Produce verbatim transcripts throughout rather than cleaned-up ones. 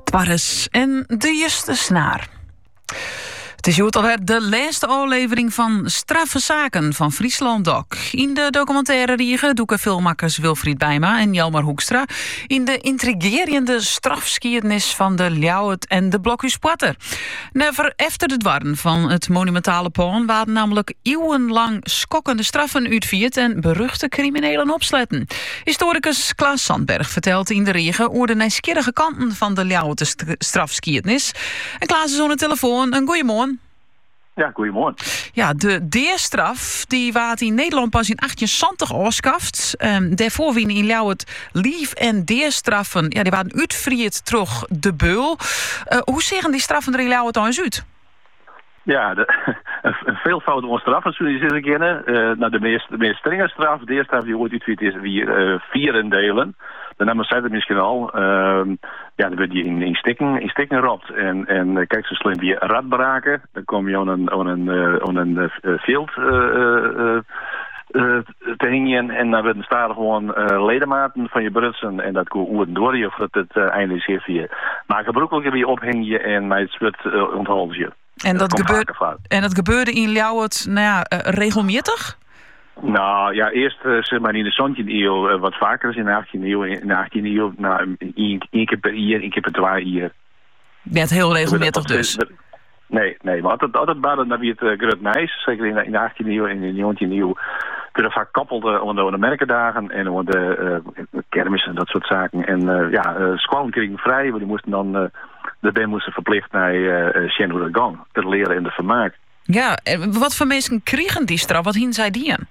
Twarres en de juiste snaar. Het is goed alweer de laatste aflevering van Straffe Zaken van Friesland Doc. In de documentaire riegen doeken filmmakers Wilfried Bijma en Jelmar Hoekstra in de intrigerende strafgeschiedenis van de Ljouwert en de Blokhuis Potter. Never efter de dwarren van het monumentale paan waren namelijk eeuwenlang schokkende straffen uitvierd en beruchte criminelen opsletten. Historicus Klaas Sandberg vertelt in de riegen over de nieuwsgierige kanten van de Ljouwerter strafgeschiedenis. En Klaas is aan de telefoon. Een goeiemorgen. Ja, goedemorgen. Ja, de deerstraf die waard in Nederland pas in achttien zeventig afschaft. Um, daarvoor wien in Ljouwert lief en deerstraffen, ja, die waren uitvrierd terug de beul. Uh, hoe zeggen die straffen er in Ljouwert dan eens uit? Ja, de, een veelvoud van straffen zullen je eens kennen. Uh, nou, de meest, de meest strenge straf, de deerstraf die ooit uitvierd is, wie uh, vier delen. De namen zei het misschien al. Uh, ja, dan werd je in, in stikken, in stikken ropt. En, en uh, kijk, zo slim wie radbraken. Dan kom je aan een, aan een, uh, aan een uh, veld uh, uh, uh, te hingen. En dan werden staan gewoon uh, ledematen van je brutsen. En dat kon oeren door je, of dat het uh, einde is hier via. Maar gebruikelijk weer ophing je en mij het zwart uh, onthoud je. En dat, dat, gebeurt, en dat gebeurde in Ljouwert, nou ja, uh, regelmatig? Nou ja, eerst uh, zeg maar in de zeventiende eeuw uh, wat vaker dan in de achttiende eeuw. In de achttiende eeuw, nou, één, één keer per jaar, één keer per twee jaar. Net heel regelmatig dus? Nee, nee, maar altijd, altijd baden naar wie het uh, groot meis. Zeker in de, in de achttiende eeuw en in de negentiende eeuw. Kunnen vaak koppeld uh, onder de merkendagen en onder de uh, kermissen en dat soort zaken. En uh, ja, uh, squallen kregen vrij, want die moesten dan, uh, de band moesten verplicht naar uh, Sjen hoe dat gang, te leren in de vermaak. Ja, en wat voor mensen kregen die straf? Wat hien zij die aan?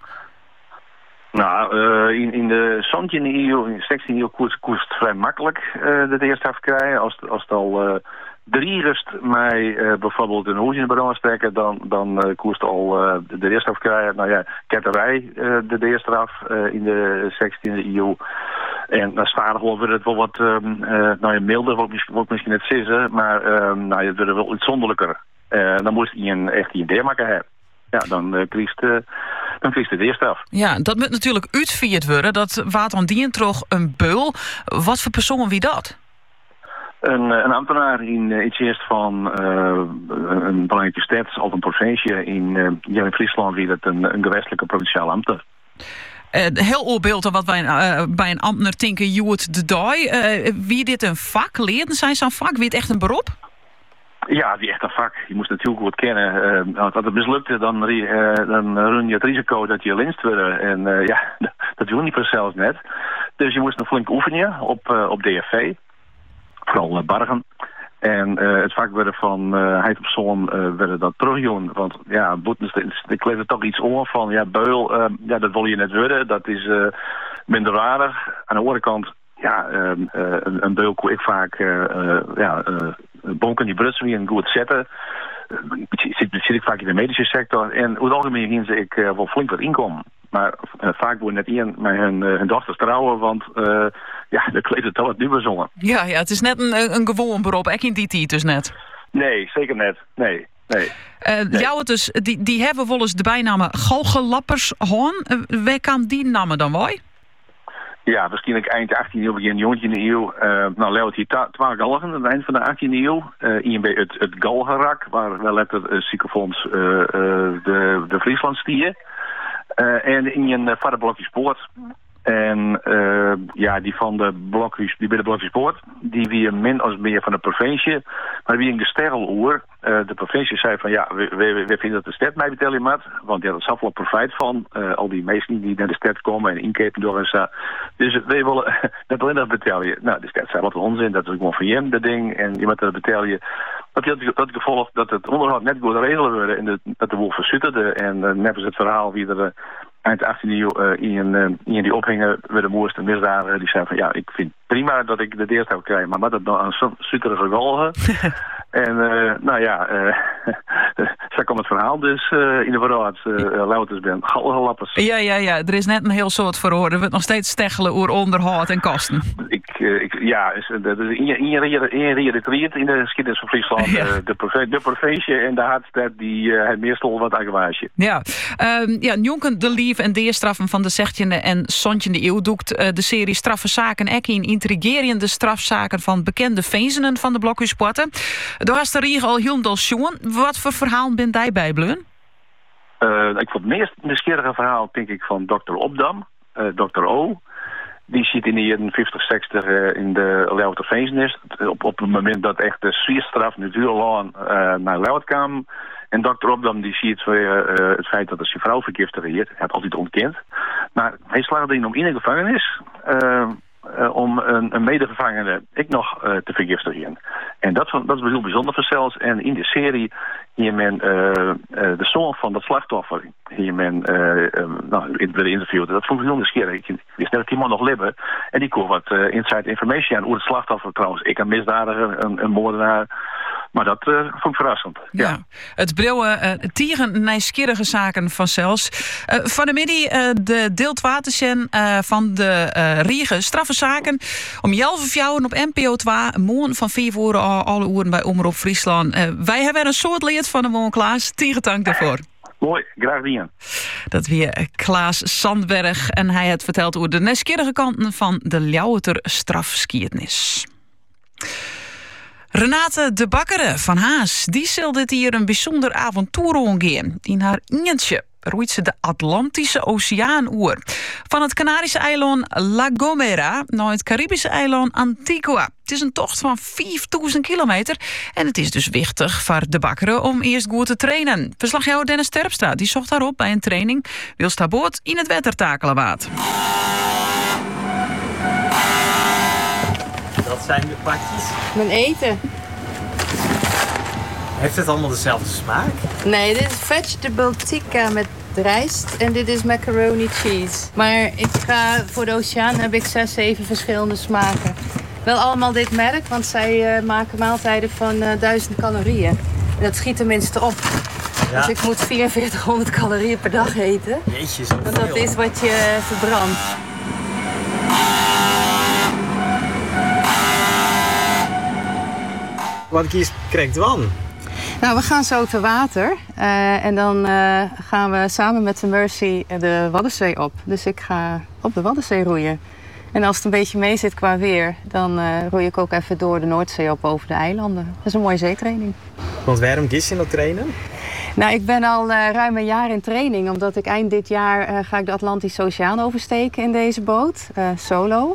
Nou, uh, in, in de zeventiende eeuw, in de zestiende eeuw koest, koest het vrij makkelijk uh, de eerste afkrijgen. Als, als het al uh, drie rust mij uh, bijvoorbeeld een hoes in de balans trekken, dan, dan uh, koest al uh, de, de eerste afkrijgen. Nou ja, ketterij uh, de eerste af uh, in de zestiende eeuw. En dan staat gewoon weer het wel wat um, uh, nou ja, milder, wat misschien, misschien net zeggen, maar um, nou, het werd wel uitzonderlijker. Uh, dan moest hij een, echt een deermaker hebben. Ja, dan uh, kriest uh, dan kriest de deerstraf. Ja, dat moet natuurlijk uitvierd worden. Dat waard aan die toch een beul. Wat voor persoon wie dat? Een, een ambtenaar in uh, iets eerst van uh, een belangrijke stad of een provincie in, uh, ja, in Friesland wie dat een, een gewestelijke provinciaal ambtenaar. Uh, heel oorbeeld van wat wij uh, bij een ambtenaar denken, Joert de Dooi. Uh, wie dit een vak leert, zijn zo'n vak, wie het echt een beroep? Ja, die echt een vak. Je moest natuurlijk goed kennen. Uh, als het mislukte, dan, uh, dan run je het risico dat je linst wordt. En uh, ja, dat doe je niet vanzelf net. Dus je moest een flink oefenen op, uh, op D F V. Vooral uh, Bargen. En uh, het vak werden van uh, heid op zoon uh, werden dat terugjoen. Want ja, ik leef er toch iets om van, ja, beul, uh, ja, dat wil je net worden. Dat is uh, minderwaardig. Aan de andere kant, ja, uh, uh, een, een beul kon ik vaak, uh, uh, ja, uh, bonken die brutsen wie een goed zetten. Uh, zit, zit ik vaak in de medische sector. En over het algemeen ging ze ik uh, wel flink wat inkomen. Maar uh, vaak wordt net in met hun, uh, hun dochters trouwen, want uh, ja, de kleed het al wat nu bezongen. Ja, ja, het is net een, een gewoon beroep, echt in die tijd dus net. Nee, zeker net. Nee, nee. Uh, nee. Jou het dus, die, die hebben wel eens de bijnamen galgelappers hoorn. Uh, waar kan die namen dan wel? Ja, waarschijnlijk eind achttiende eeuw, begin negentiende eeuw. Uh, nou, Leeuwt hier twaalf galgen aan het eind van de achttiende eeuw. Uh, I N B het, het galgerak, waar wel letter uh, Ziekenfonds uh, uh, de, de Friesland stier. Uh, en in een uh, vaderblokjes poort. En uh, ja, die van de blokjes, die bij de blokjes poort, die wie min als meer van de provincie. Maar wie een gestelroer. Uh, de provincie zei van ja, we, we, we vinden dat de stad mij betalen moet. Want ja, dat is wel profijt van. Uh, al die mensen die naar de stad komen en inkepen door en zo. Dus we willen dat alleen dat betalen. Nou, de stad zei wat onzin, dat is gewoon van je dat ding. En je moet dat betalen. Dat had het gevolg dat het onderhoud net goed regelen worden en de, dat de wolf versutterde. En uh, net als het verhaal wie er uh, eind achttiende eeuw uh, in, uh, in die ophingen werden moesten misdaden. Die zei van ja, ik vind prima dat ik de deerst heb krijgen, maar wat het dan een sutterige golgen. En uh, nou ja, uh, zo kwam het verhaal dus uh, in de verhaal. Uh, Louters ben galgenlappers. Ja, ja, ja. Er is net een heel soort verhoor. Er wordt nog steeds steggelen oer onderhoud en kosten. Ik, uh, ik, ja, is, dat is ingeregistreerd in de geschiedenis van Friesland. Ja. Uh, de, provincie, de provincie en de Hartstad die uh, heeft meestal wat agwaasje. Ja, uh, ja Jonken de Lief en deerstraffen van de zestiende en zestiende eeuw doekt uh, de serie Straffe Zaken ek in intrigerende strafzaken van bekende venzenen van de blokhuispoorten. Daar was de Rieg al heel jongen. Wat voor verhaal bent jij bij, Bleun? Uh, ik vond het meest nieuwsgierige verhaal, denk ik, van dokter Opdam, uh, dokter O. Die zit in de jaren vijftig, zestig uh, in de Leeuwardervezenis. Op, op het moment dat echt de zwierstraf natuurlijk uh, naar Leeuwarden kwam. En dokter Opdam die ziet uh, uh, het feit dat hij zijn vrouw vergiftigd heeft. Hij had altijd ontkend. Maar hij slaagde in om in de gevangenis uh, uh, om een, een medegevangene ik nog uh, te vergiftigen. En dat, dat is heel bijzonder voor zelfs. En in de serie hier men uh, uh, de zoon van dat slachtoffer hier men uh, um, nou, in de interview. Dat vond ik heel nieuwsgierig. Ik wist net dat die man nog leven. En die kon wat uh, inside information aan hoe het slachtoffer trouwens. Ik een misdadiger, een, een moordenaar. Maar dat uh, vond ik verrassend. Ja. Ja. Het brouwen uh, tieren nieuwsgierige zaken van zelfs. Uh, van de middag uh, de deeltwatersen uh, van de uh, Riege straffe zaken. Om jelf of jou op N P O twee. Morgen van vier uur alle uren bij Omroep Friesland. Uh, wij hebben een soort leerd van de Moon Klaas. Tierentank daarvoor. Mooi, graag gedaan. Dat weer Klaas Sandberg. En hij het vertelt over de nieuwsgierige kanten van de Ljouwerter strafskiernis. Renate de Bakkere van Haas, die zal dit hier een bijzonder avontuur omgaan. In haar eentje roeit ze de Atlantische Oceaan oer. Van het Canarische eiland La Gomera naar het Caribische eiland Antigua. Het is een tocht van vijfduizend kilometer. En het is dus wichtig voor de Bakkere om eerst goed te trainen. Verslagjouwer Dennis Terpstra die zocht haar op bij een training. Wilst haar boot in het water takelen waard. Dat zijn de pakjes. Mijn eten. Heeft het allemaal dezelfde smaak? Nee, dit is vegetable tikka met rijst en dit is macaroni cheese. Maar ik ga voor de Oceaan heb ik zes, zeven verschillende smaken. Wel allemaal dit merk, want zij uh, maken maaltijden van uh, duizend calorieën. En dat schiet tenminste op. Ja. Dus ik moet vierenveertighonderd calorieën per dag eten. Jeetje, zoveel. Want dat is wat je verbrandt. Wat kiest krijgt dan? Nou, we gaan zo te water. Uh, en dan uh, gaan we samen met de Mercy de Waddenzee op. Dus ik ga op de Waddenzee roeien. En als het een beetje mee zit qua weer, dan uh, roei ik ook even door de Noordzee op over de eilanden. Dat is een mooie zeetraining. Want waarom kies je dat trainen? Nou, ik ben al uh, ruim een jaar in training. Omdat ik eind dit jaar uh, ga ik de Atlantische Oceaan oversteken in deze boot. Uh, solo.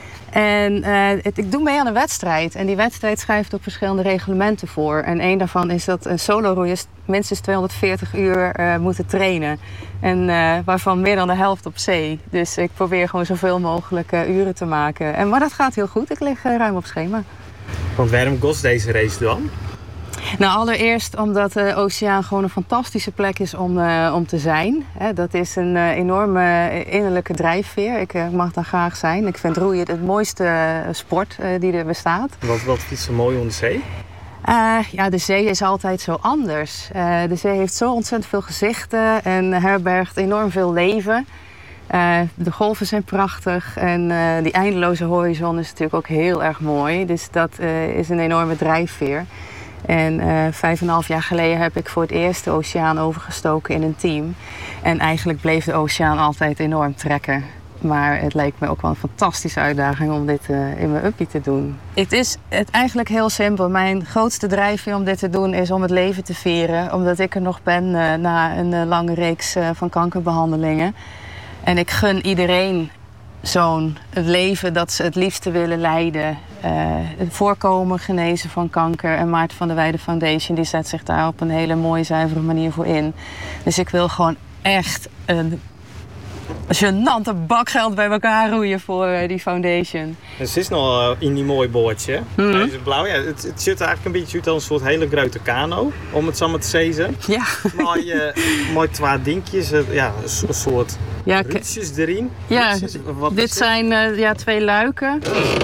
En uh, het, ik doe mee aan een wedstrijd. En die wedstrijd schrijft ook verschillende reglementen voor. En één daarvan is dat een solo-roeiers minstens tweehonderdveertig uur uh, moeten trainen. En uh, waarvan meer dan de helft op zee. Dus ik probeer gewoon zoveel mogelijk uh, uren te maken. En, maar dat gaat heel goed. Ik lig uh, ruim op schema. Want waarom kost deze race dan? Nou, allereerst omdat de oceaan gewoon een fantastische plek is om, uh, om te zijn. He, dat is een uh, enorme innerlijke drijfveer. Ik uh, mag daar graag zijn. Ik vind roeien het mooiste uh, sport uh, die er bestaat. Wat, wat is zo mooi om de zee? Uh, ja, de zee is altijd zo anders. Uh, de zee heeft zo ontzettend veel gezichten en herbergt enorm veel leven. Uh, de golven zijn prachtig en uh, die eindeloze horizon is natuurlijk ook heel erg mooi. Dus dat uh, is een enorme drijfveer. En uh, vijf en een half jaar geleden heb ik voor het eerst de oceaan overgestoken in een team. En eigenlijk bleef de oceaan altijd enorm trekken. Maar het leek me ook wel een fantastische uitdaging om dit uh, in mijn uppie te doen. Het is het eigenlijk heel simpel. Mijn grootste drijfveer om dit te doen is om het leven te vieren. Omdat ik er nog ben uh, na een uh, lange reeks uh, van kankerbehandelingen. En ik gun iedereen zo'n leven dat ze het liefste willen leiden. Uh, het voorkomen, genezen van kanker. En Maarten van der Weijden Foundation die zet zich daar op een hele mooie, zuivere manier voor in. Dus ik wil gewoon echt een gênante bakgeld bij elkaar roeien voor uh, die foundation. Het is nog uh, in die mooie boordje. Mm-hmm. Het is blauw. Ja, het, het ziet er eigenlijk een beetje uit als een soort hele grote kano, om het zo maar te zeggen. Ja. Maar uh, mooi twee dingetjes, uh, ja, een, een soort ja, ruutjes erin. Ja, ruutjes, wat dit zijn uh, ja, twee luiken.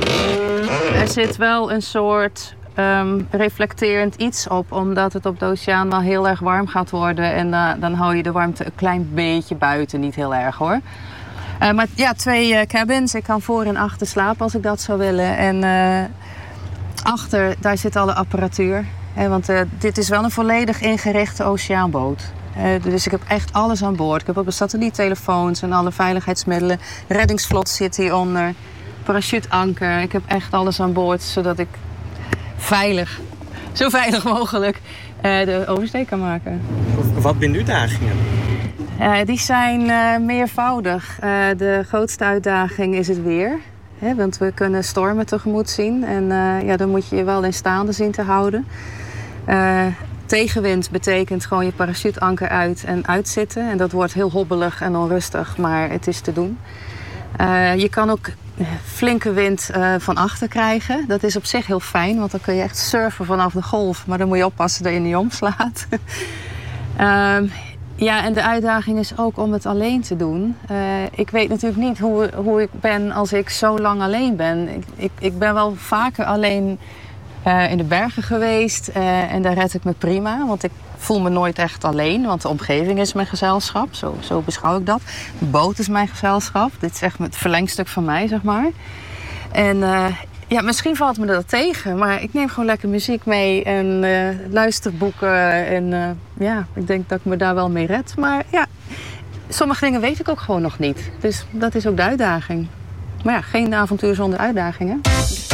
Er zit wel een soort um, reflecterend iets op, omdat het op de oceaan wel heel erg warm gaat worden. En uh, dan hou je de warmte een klein beetje buiten, niet heel erg hoor. Uh, maar ja, twee uh, cabins. Ik kan voor en achter slapen als ik dat zou willen. En uh, achter, daar zit alle apparatuur. Hè, want uh, dit is wel een volledig ingerichte oceaanboot. Uh, dus ik heb echt alles aan boord. Ik heb ook de satelliettelefoons en alle veiligheidsmiddelen. Reddingsvlot zit hieronder. Parachuteanker. Ik heb echt alles aan boord, zodat ik veilig, zo veilig mogelijk, uh, de oversteek kan maken. Wat zijn uitdagingen? Uh, die zijn uh, meervoudig. Uh, de grootste uitdaging is het weer. Hè, want we kunnen stormen tegemoet zien. En uh, ja, dan moet je je wel in staande zien te houden. Uh, tegenwind betekent gewoon je parachuteanker uit en uitzitten. En dat wordt heel hobbelig en onrustig, maar het is te doen. Uh, je kan ook flinke wind uh, van achter krijgen. Dat is op zich heel fijn, want dan kun je echt surfen vanaf de golf. Maar dan moet je oppassen dat je niet omslaat. uh, ja, en de uitdaging is ook om het alleen te doen. Uh, ik weet natuurlijk niet hoe, hoe ik ben als ik zo lang alleen ben. Ik, ik, ik ben wel vaker alleen uh, in de bergen geweest. Uh, en daar red ik me prima, want ik voel me nooit echt alleen. Want de omgeving is mijn gezelschap, zo, zo beschouw ik dat. De boot is mijn gezelschap. Dit is echt het verlengstuk van mij, zeg maar. En uh, ja, misschien valt me dat tegen, maar ik neem gewoon lekker muziek mee en uh, luister boeken. En uh, ja, ik denk dat ik me daar wel mee red. Maar ja, sommige dingen weet ik ook gewoon nog niet. Dus dat is ook de uitdaging. Maar ja, geen avontuur zonder uitdagingen.